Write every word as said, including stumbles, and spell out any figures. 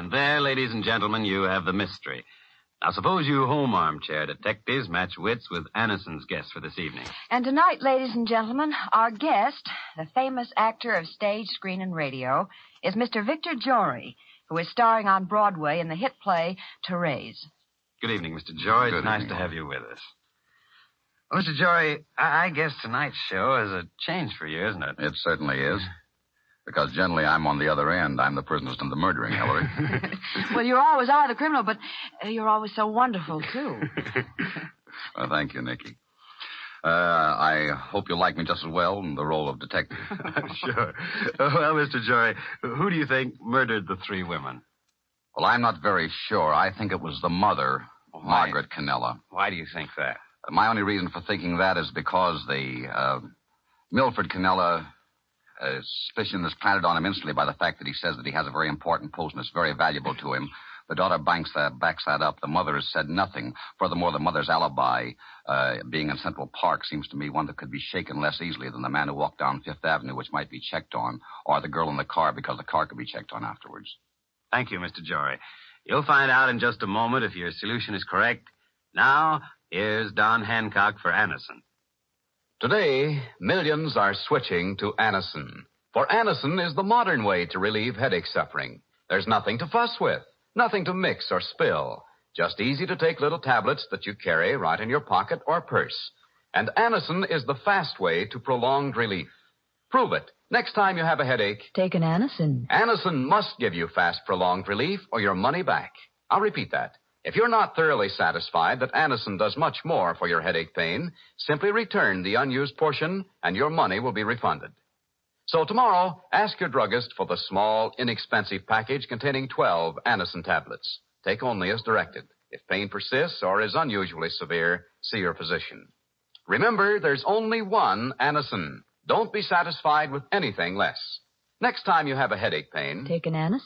And there, ladies and gentlemen, you have the mystery. Now, suppose you home armchair detectives match wits with Anison's guest for this evening. And tonight, ladies and gentlemen, our guest, the famous actor of stage, screen, and radio, is Mister Victor Jory, who is starring on Broadway in the hit play Therese. Good evening, Mister Jory. It's Good nice evening. to have you with us. Well, Mister Jory, I-, I guess tonight's show is a change for you, isn't it? It certainly is. Because generally I'm on the other end. I'm the person who's done the murdering, Hillary. Well, you always are the criminal, but uh, you're always so wonderful, too. Well, thank you, Nicky. Uh, I hope you like me just as well in the role of detective. Sure. Well, Mister Jory, who do you think murdered the three women? Well, I'm not very sure. I think it was the mother, Why? Margaret Cannella. Why do you think that? My only reason for thinking that is because the uh, Milford Cannella uh, suspicion is planted on him instantly by the fact that he says that he has a very important post and it's very valuable to him. The daughter banks that, backs that up. The mother has said nothing. Furthermore, the mother's alibi, uh, being in Central Park, seems to me one that could be shaken less easily than the man who walked down Fifth Avenue, which might be checked on, or the girl in the car because the car could be checked on afterwards. Thank you, Mister Jory. You'll find out in just a moment if your solution is correct. Now, here's Don Hancock for Anison. Today, millions are switching to Anison. For Anison is the modern way to relieve headache suffering. There's nothing to fuss with, nothing to mix or spill. Just easy to take little tablets that you carry right in your pocket or purse. And Anison is the fast way to prolonged relief. Prove it. Next time you have a headache, Take an Anison. Anison must give you fast, prolonged relief or your money back. I'll repeat that. If you're not thoroughly satisfied that Anison does much more for your headache pain, simply return the unused portion and your money will be refunded. So tomorrow, ask your druggist for the small, inexpensive package containing twelve Anison tablets. Take only as directed. If pain persists or is unusually severe, see your physician. Remember, there's only one Anison. Don't be satisfied with anything less. Next time you have a headache pain... Take an Anison.